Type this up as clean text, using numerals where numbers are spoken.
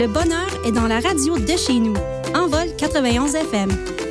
Le bonheur est dans la radio de chez nous. Envol 91 FM.